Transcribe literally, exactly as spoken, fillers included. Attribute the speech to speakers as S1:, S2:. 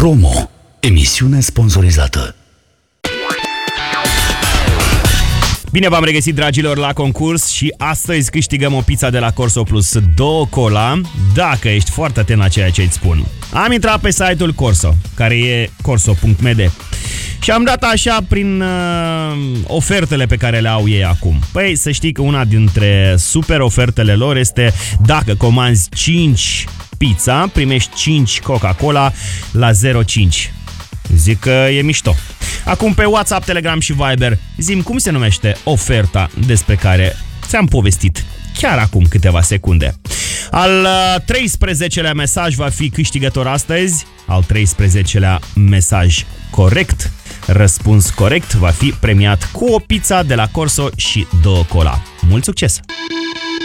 S1: Promo. Emisiune sponsorizată.
S2: Bine v-am regăsit, dragilor, la concurs și astăzi câștigăm o pizza de la Corso plus două cola, dacă ești foarte atent la ceea ce îți spun. Am intrat pe site-ul Corso, care e corso punct m d, și am dat așa prin uh, ofertele pe care le au ei acum. Păi să știi că una dintre super ofertele lor este dacă comanzi cinci pizza, primești cinci Coca-Cola la zero virgulă cinci. Zic că e mișto. Acum pe WhatsApp, Telegram și Viber, zi-mi cum se numește oferta despre care ți-am povestit chiar acum câteva secunde. Al treisprezecelea mesaj va fi câștigător astăzi. Al treisprezecelea mesaj corect, răspuns corect, va fi premiat cu o pizza de la Corso și două cola. Mult succes!